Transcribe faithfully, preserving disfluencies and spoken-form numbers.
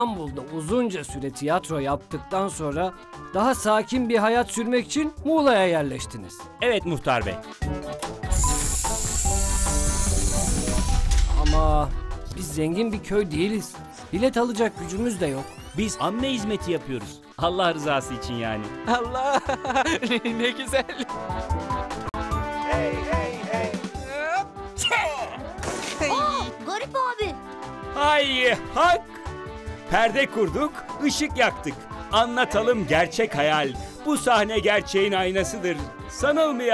İstanbul'da uzunca süre tiyatro yaptıktan sonra daha sakin bir hayat sürmek için Muğla'ya yerleştiniz. Evet muhtar bey. Ama biz zengin bir köy değiliz. Bilet alacak gücümüz de yok. Biz amme hizmeti yapıyoruz. Allah rızası için yani. Allah ne güzel. Garip abi. Hay hak! Perde kurduk, ışık yaktık. Anlatalım gerçek hayal. Bu sahne gerçeğin aynasıdır. Sanılmayan